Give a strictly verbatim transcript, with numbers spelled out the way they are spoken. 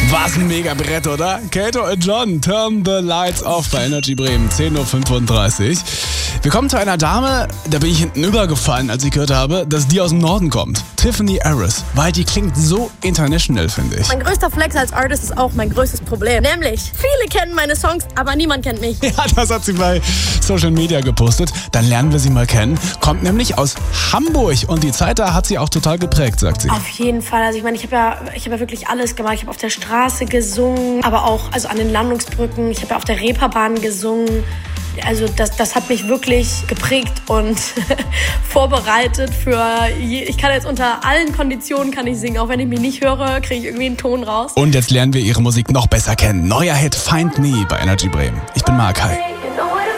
Was ein mega Brett, oder? Kato und John, Turn the Lights Off bei Energy Bremen, zehn Uhr fünfunddreißig. Wir kommen zu einer Dame, da bin ich hinten übergefallen, als ich gehört habe, dass die aus dem Norden kommt. Tiffany Harris, weil die klingt so international, finde ich. Mein größter Flex als Artist ist auch mein größtes Problem. Nämlich, viele kennen meine Songs, aber niemand kennt mich. Ja, das hat sie bei Social Media gepostet. Dann lernen wir sie mal kennen. Kommt nämlich aus Hamburg und die Zeit da hat sie auch total geprägt, sagt sie. Auf jeden Fall. Also ich meine, ich habe ja, ich habe ja wirklich alles gemacht. Ich habe auf der Straße gesungen, aber auch also an den Landungsbrücken. Ich habe ja auf der Reeperbahn gesungen. Also das, das hat mich wirklich geprägt und vorbereitet für, je, ich kann jetzt unter allen Konditionen kann ich singen, auch wenn ich mich nicht höre, kriege ich irgendwie einen Ton raus. Und jetzt lernen wir ihre Musik noch besser kennen. Neuer Hit Find Me bei Energy Bremen. Ich bin Mark, hi.